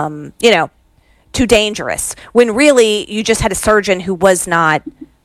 too dangerous, when really you just had a surgeon who was not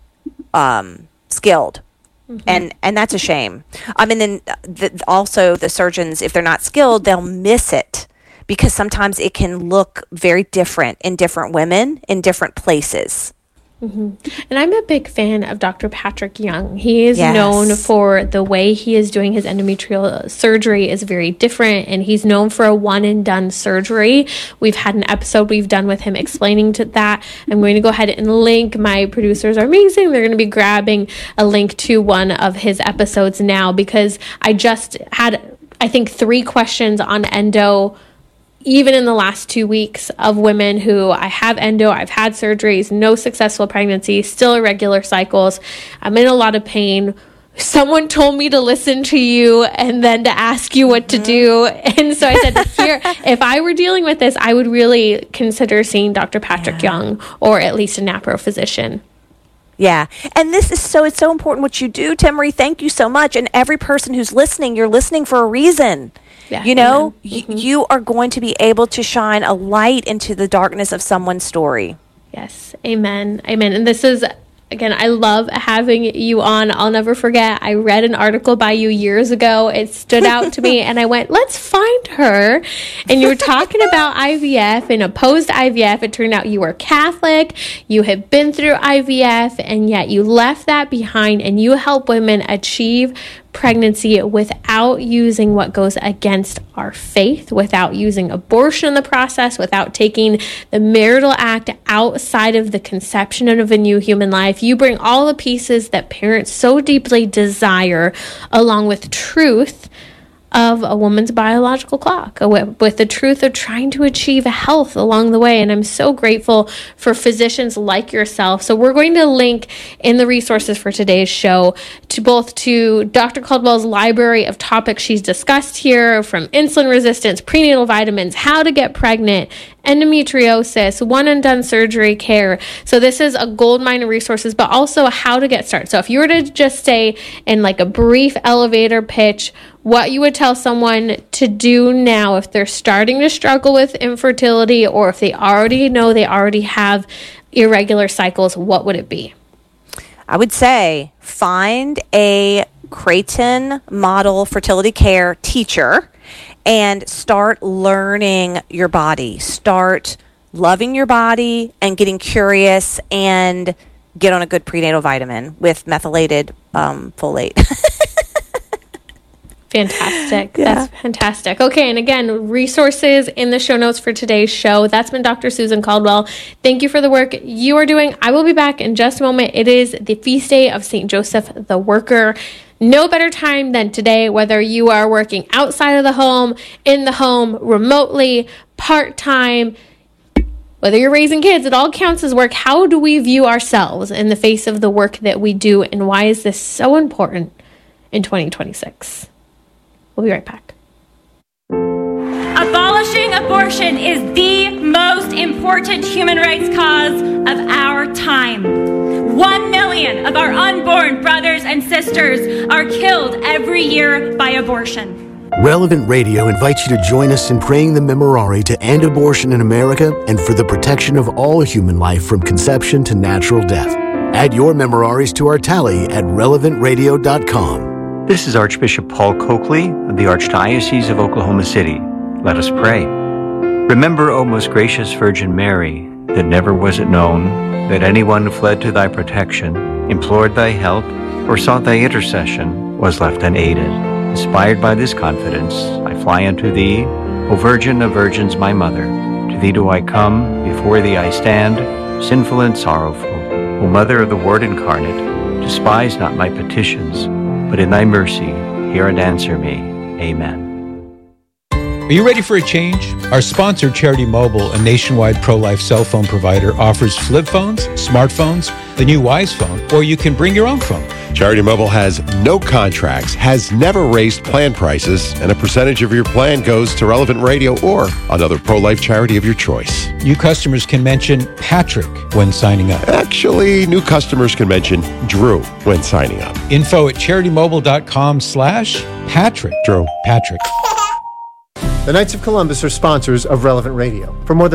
skilled. And that's a shame. Then also the surgeons, if they're not skilled, they'll miss it, because sometimes it can look very different in different women in different places. And I'm a big fan of Dr. Patrick Young. He is known for the way he is doing his endometrial surgery is very different, and he's known for a one-and-done surgery. We've had an episode we've done with him explaining to that. I'm going to go ahead and link. My producers are amazing. They're going to be grabbing a link to one of his episodes now, because I just had, I think, 3 questions on endo even in the last 2 weeks, of women who, I have endo, I've had surgeries, no successful pregnancy, still irregular cycles, I'm in a lot of pain. Someone told me to listen to you and then to ask you what to do. And so I said, here, if I were dealing with this, I would really consider seeing Dr. Patrick Young, or at least a NAPRO physician. Yeah. And this is it's so important what you do, Timmerie. Thank you so much. And every person who's listening, you're listening for a reason. Yeah, you are going to be able to shine a light into the darkness of someone's story. Yes. Amen. Amen. And this is, again, I love having you on. I'll never forget, I read an article by you years ago. It stood out to me, and I went, let's find her. And you were talking about IVF and opposed IVF. It turned out you were Catholic. You had been through IVF, and yet you left that behind, and you help women achieve pregnancy without using what goes against our faith, without using abortion in the process, without taking the marital act outside of the conception of a new human life. You bring all the pieces that parents so deeply desire, along with truth of a woman's biological clock, with the truth of trying to achieve health along the way. And I'm so grateful for physicians like yourself. So we're going to link in the resources for today's show to Dr. Caldwell's library of topics she's discussed here, from insulin resistance, prenatal vitamins, how to get pregnant, endometriosis, one and done surgery care. So this is a gold mine of resources, but also how to get started. So if you were to just say in like a brief elevator pitch, what you would tell someone to do now if they're starting to struggle with infertility, or if they already know they already have irregular cycles, what would it be? I would say find a Creighton model fertility care teacher and start learning your body. Start loving your body and getting curious, and get on a good prenatal vitamin with methylated folate. Fantastic. Yeah. That's fantastic. Okay, and again, resources in the show notes for today's show. That's been Dr. Susan Caldwell. Thank you for the work you are doing. I will be back in just a moment. It is the feast day of St. Joseph the Worker. No better time than today, whether you are working outside of the home, in the home, remotely, part-time, whether you're raising kids, it all counts as work. How do we view ourselves in the face of the work that we do, and why is this so important in 2026? We'll be right back. Abolishing abortion is the most important human rights cause of our time. 1 million of our unborn brothers and sisters are killed every year by abortion. Relevant Radio invites you to join us in praying the Memorare to end abortion in America and for the protection of all human life from conception to natural death. Add your Memoraries to our tally at relevantradio.com. This is Archbishop Paul Coakley of the Archdiocese of Oklahoma City. Let us pray. Remember, O most gracious Virgin Mary, that never was it known that anyone fled to thy protection, implored thy help, or sought thy intercession was left unaided. Inspired by this confidence, I fly unto thee, O Virgin of Virgins, my Mother. To thee do I come, before thee I stand, sinful and sorrowful. O Mother of the Word incarnate, despise not my petitions, but in thy mercy, hear and answer me. Amen. Are you ready for a change? Our sponsor, Charity Mobile, a nationwide pro-life cell phone provider, offers flip phones, smartphones, the new Wise phone, or you can bring your own phone. Charity Mobile has no contracts, has never raised plan prices, and a percentage of your plan goes to Relevant Radio or another pro-life charity of your choice. New customers can mention Patrick when signing up. Actually, new customers can mention Drew when signing up. Info at CharityMobile.com/Patrick. Drew. Patrick. The Knights of Columbus are sponsors of Relevant Radio. For more than